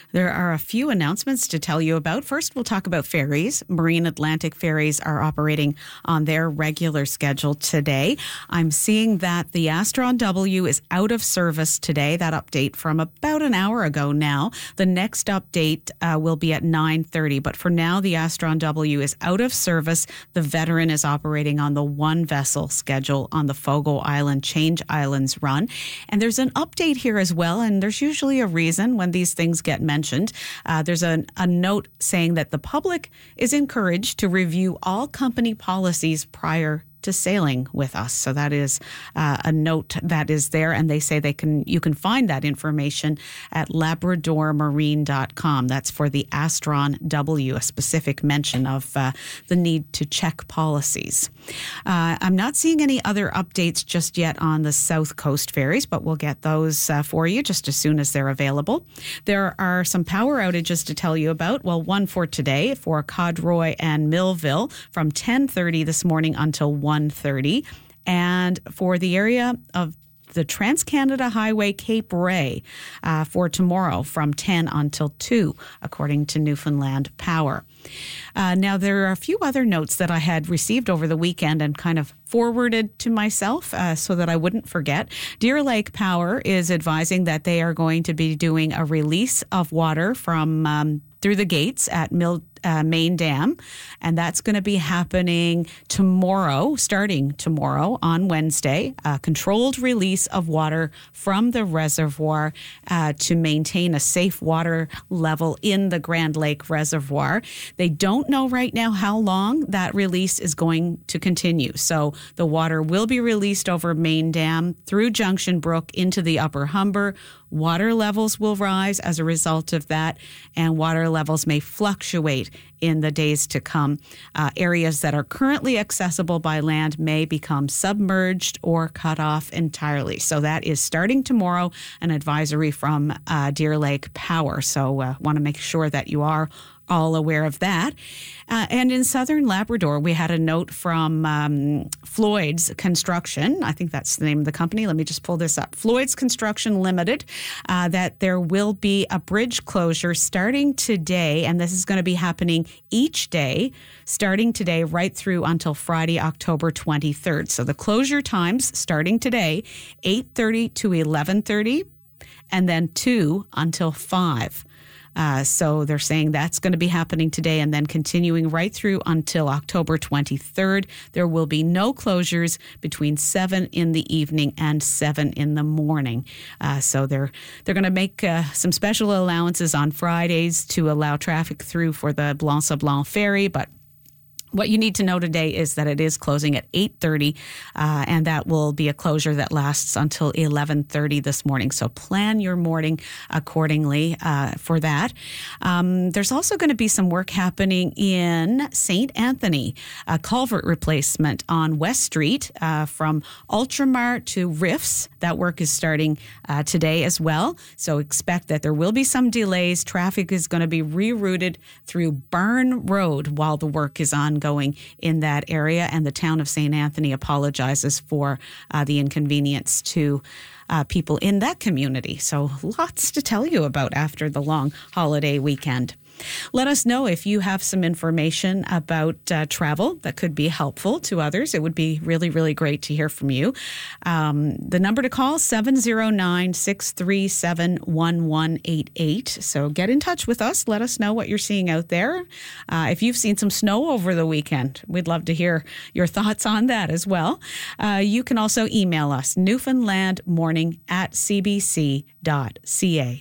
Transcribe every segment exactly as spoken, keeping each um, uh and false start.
There are a few announcements to tell you about. First, we'll talk about ferries. Marine Atlantic ferries are operating on their regular schedule today. I'm seeing that the Astron W is out of service today. That update from about an hour ago now. The next update uh, will be at nine thirty. But for now, the Astron W is out of service. The Veteran is operating on the one vessel schedule on the Fogo Island Change Islands run. And there's an update here as well. And there's usually a reason when these things get mentioned. Uh, there's a, a note saying that the public is encouraged to review all company policies prior to sailing with us. So that is uh, a note that is there, and they say they can you can find that information at labrador marine dot com. That's for the Astron W, a specific mention of uh, the need to check policies. Uh, I'm not seeing any other updates just yet on the South Coast ferries, but we'll get those uh, for you just as soon as they're available. There are some power outages to tell you about. Well, one for today for Codroy and Millville from ten thirty this morning until one thirty, and for the area of the Trans-Canada Highway Cape Ray uh, for tomorrow from ten until two, according to Newfoundland Power. Uh, now, there are a few other notes that I had received over the weekend and kind of forwarded to myself uh, so that I wouldn't forget. Deer Lake Power is advising that they are going to be doing a release of water from um, through the gates at Mill Uh, Main Dam, and that's going to be happening tomorrow, starting tomorrow on Wednesday. A controlled release of water from the reservoir uh, to maintain a safe water level in the Grand Lake Reservoir. They don't know right now how long that release is going to continue. So the water will be released over Main Dam through Junction Brook into the Upper Humber. Water levels will rise as a result of that, and water levels may fluctuate in the days to come. Uh, areas that are currently accessible by land may become submerged or cut off entirely. So that is starting tomorrow, an advisory from uh, Deer Lake Power. So uh, want to make sure that you are all aware of that. Uh, and in southern Labrador, we had a note from um, Floyd's Construction. I think that's the name of the company. Let me just pull this up. Floyd's Construction Limited, uh, that there will be a bridge closure starting today, and this is going to be happening each day, starting today right through until Friday, October twenty-third. So the closure times starting today, eight thirty to eleven thirty, and then two until five. Uh, so they're saying that's going to be happening today and then continuing right through until October twenty-third. There will be no closures between seven in the evening and seven in the morning. Uh, so they're they're going to make uh, some special allowances on Fridays to allow traffic through for the Blanc-Sablon ferry, but what you need to know today is that it is closing at eight thirty, uh, and that will be a closure that lasts until eleven thirty this morning. So plan your morning accordingly uh, for that. Um, there's also going to be some work happening in Saint Anthony, a culvert replacement on West Street uh, from Ultramar to Riffs. That work is starting uh, today as well. So expect that there will be some delays. Traffic is going to be rerouted through Burn Road while the work is on. Going in that area, and the town of Saint Anthony apologizes for uh, the inconvenience to uh, people in that community. So lots to tell you about after the long holiday weekend. Let us know if you have some information about uh, travel that could be helpful to others. It would be really, really great to hear from you. Um, the number to call, seven zero nine, six three seven, one one eight eight. So get in touch with us. Let us know what you're seeing out there. Uh, if you've seen some snow over the weekend, we'd love to hear your thoughts on that as well. Uh, you can also email us, newfoundlandmorning at c b c dot c a.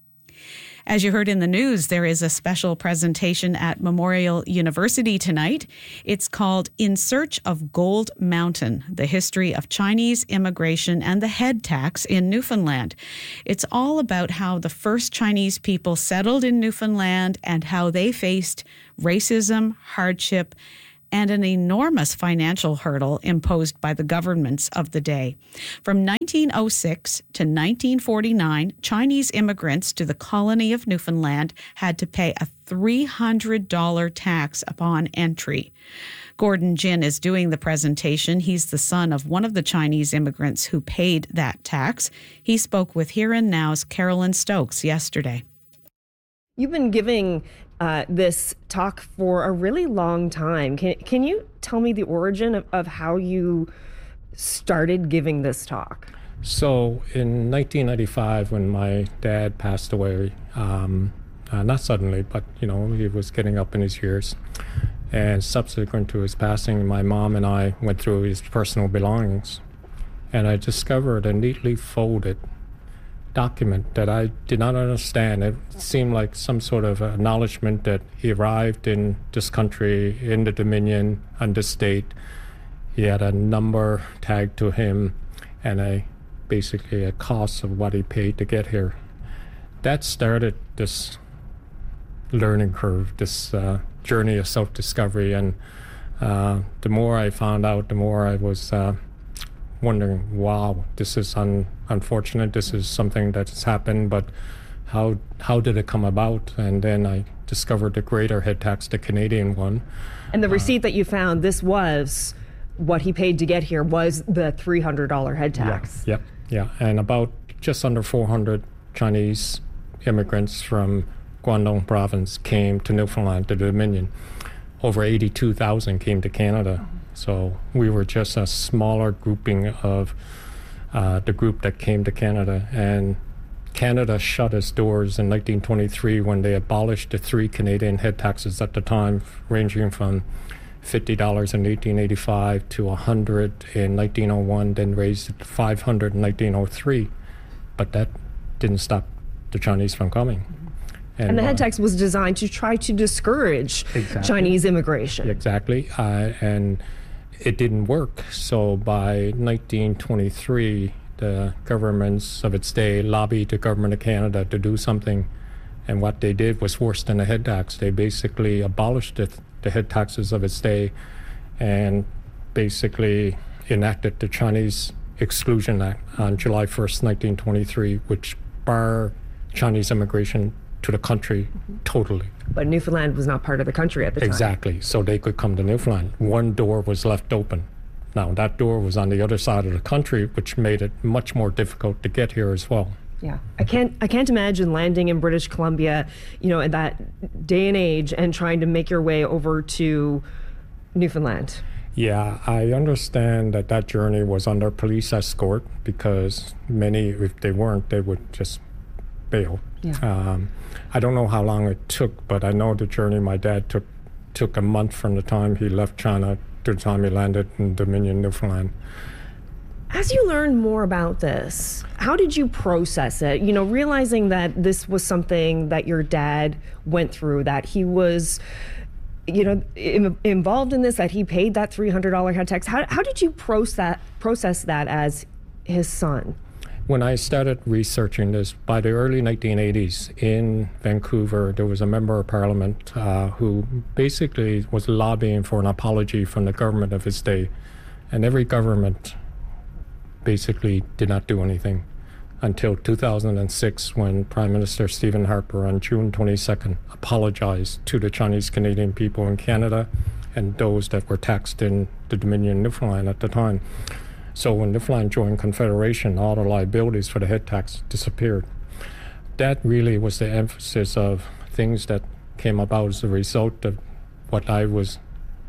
As you heard in the news, there is a special presentation at Memorial University tonight. It's called In Search of Gold Mountain, the History of Chinese Immigration and the Head Tax in Newfoundland. It's all about how the first Chinese people settled in Newfoundland and how they faced racism, hardship, and an enormous financial hurdle imposed by the governments of the day. From nineteen oh six to nineteen forty-nine, Chinese immigrants to the colony of Newfoundland had to pay a three hundred dollars tax upon entry. Gordon Jin is doing the presentation. He's the son of one of the Chinese immigrants who paid that tax. He spoke with Here and Now's Carolyn Stokes yesterday. You've been giving uh, this talk for a really long time. Can, can you tell me the origin of, of how you started giving this talk? So in nineteen ninety-five, when my dad passed away, um, uh, not suddenly, but, you know, he was getting up in his years. And subsequent to his passing, my mom and I went through his personal belongings. And I discovered a neatly folded document that I did not understand. It seemed like some sort of acknowledgement that he arrived in this country, in the Dominion, and this state. He had a number tagged to him and a basically a cost of what he paid to get here. That started this learning curve, this uh, journey of self-discovery. And uh, the more I found out, the more I was uh, wondering, wow, this is un- unfortunate. This is something that has happened, but how how did it come about? And then I discovered the greater head tax, the Canadian one. And the receipt uh, that you found, this was what he paid to get here, was the three hundred dollars head tax. Yep, yeah, yeah. And about just under four hundred Chinese immigrants from Guangdong province came to Newfoundland, to the Dominion. Over eighty-two thousand came to Canada. So we were just a smaller grouping of uh, the group that came to Canada. And Canada shut its doors in nineteen twenty-three when they abolished the three Canadian head taxes at the time, ranging from fifty dollars in eighteen eighty-five to one hundred dollars in nineteen oh one, then raised it to five hundred dollars in nineteen oh three. But that didn't stop the Chinese from coming. And, and the head tax was designed to try to discourage exactly. Chinese immigration. Exactly. Uh, and it didn't work. So by nineteen twenty-three, the governments of its day lobbied the government of Canada to do something. And what they did was worse than a head tax. They basically abolished the, the head taxes of its day and basically enacted the Chinese Exclusion Act on July first, nineteen twenty-three, which barred Chinese immigration to the country totally. But Newfoundland was not part of the country at the time. Exactly. So they could come to Newfoundland. One door was left open. Now, that door was on the other side of the country, which made it much more difficult to get here as well. Yeah, I can't I can't imagine landing in British Columbia, you know, in that day and age and trying to make your way over to Newfoundland. Yeah, I understand that that journey was under police escort because many, if they weren't, they would just bail. Yeah. Um, I don't know how long it took, but I know the journey my dad took took a month from the time he left China to the time he landed in Dominion, Newfoundland. As you learned more about this, how did you process it? You know, realizing that this was something that your dad went through, that he was, you know, im- involved in this, that he paid that three hundred dollars head tax. How, how did you process that, process that as his son? When I started researching this, by the early nineteen eighties in Vancouver, there was a member of parliament uh, who basically was lobbying for an apology from the government of his day. And every government basically did not do anything until two thousand six, when Prime Minister Stephen Harper on June twenty-second apologized to the Chinese Canadian people in Canada and those that were taxed in the Dominion Newfoundland at the time. So when Newfoundland joined Confederation, all the liabilities for the head tax disappeared. That really was the emphasis of things that came about as a result of what I was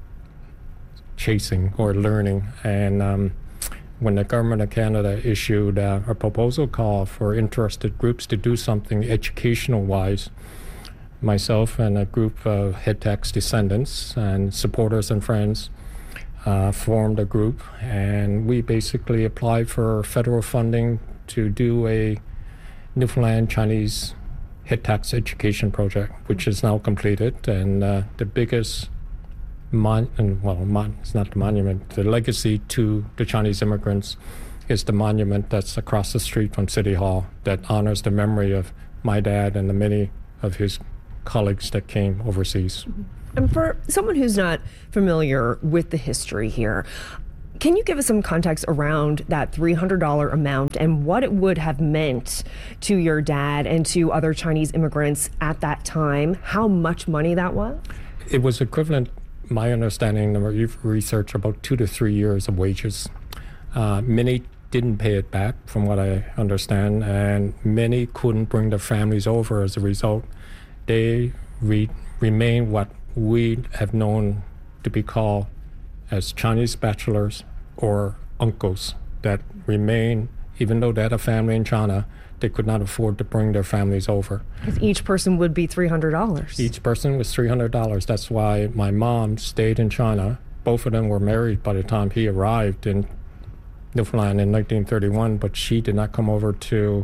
chasing or learning. And um, when the government of Canada issued uh, a proposal call for interested groups to do something educational-wise, myself and a group of head tax descendants and supporters and friends Uh, formed a group, and we basically applied for federal funding to do a Newfoundland Chinese head tax education project, which is now completed. And uh, the biggest, mon- and, well, mon- it's not the monument, the legacy to the Chinese immigrants is the monument that's across the street from City Hall that honors the memory of my dad and the many of his colleagues that came overseas. Mm-hmm. And for someone who's not familiar with the history here, can you give us some context around that three hundred dollars amount and what it would have meant to your dad and to other Chinese immigrants at that time? How much money that was? It was equivalent, my understanding, of research, about two to three years of wages. Uh, many didn't pay it back, from what I understand, and many couldn't bring their families over as a result. they re- remain what we have known to be called as Chinese bachelors or uncles that remain, even though they had a family in China, they could not afford to bring their families over. Because each person would be three hundred dollars. Each person was three hundred dollars. That's why my mom stayed in China. Both of them were married by the time he arrived in Newfoundland in nineteen thirty-one, but she did not come over to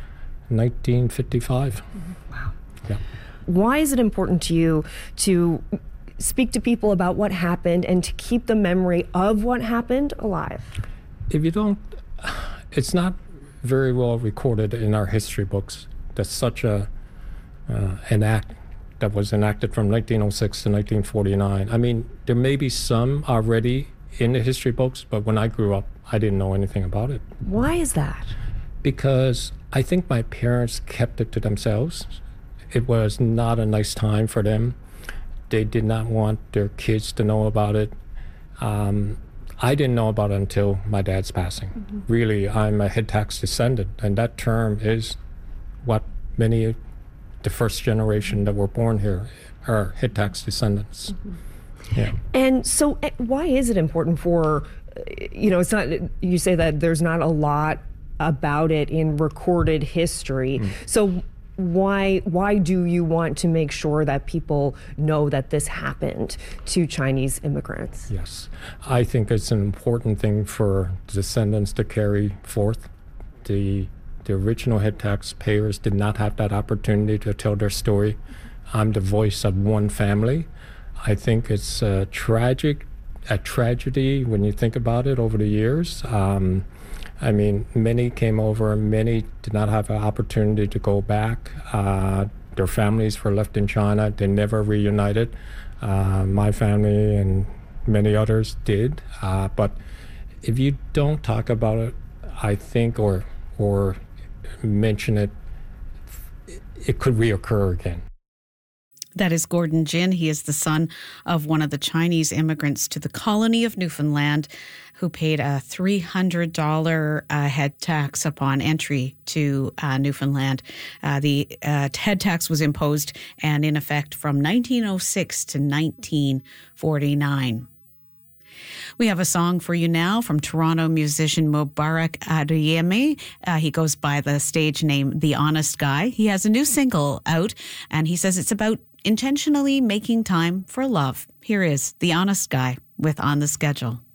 nineteen fifty-five. Wow. Yeah. Why is it important to you to speak to people about what happened and to keep the memory of what happened alive? If you don't, it's not very well recorded in our history books that such a uh, an act that was enacted from nineteen oh six to nineteen forty-nine. I mean, there may be some already in the history books, but when I grew up, I didn't know anything about it. Why is that? Because I think my parents kept it to themselves. It was not a nice time for them. They did not want their kids to know about it. Um, I didn't know about it until my dad's passing. Mm-hmm. Really, I'm a head tax descendant, and that term is what many, the first generation that were born here, are head tax descendants. Mm-hmm. Yeah. And so why is it important for, you know, it's not, you say that there's not a lot about it in recorded history. Mm. So why why do you want to make sure that people know that this happened to Chinese immigrants? Yes, I think it's an important thing for descendants to carry forth. The the original head taxpayers did not have that opportunity to tell their story. I'm the voice of one family. I think it's a tragic, a tragedy when you think about it over the years. Um, I mean, many came over, many did not have an opportunity to go back. Uh, their families were left in China. They never reunited. Uh, my family and many others did. Uh, but if you don't talk about it, I think, or or mention it, it could reoccur again. That is Gordon Jin. He is the son of one of the Chinese immigrants to the colony of Newfoundland who paid a three hundred dollars uh, head tax upon entry to uh, Newfoundland. Uh, the uh, head tax was imposed and in effect from nineteen oh six to nineteen forty-nine. We have a song for you now from Toronto musician Mubarak Adeyemi. Uh, he goes by the stage name The Honest Guy. He has a new single out, and he says it's about intentionally making time for love. Here is The Honest Guy with On the Schedule.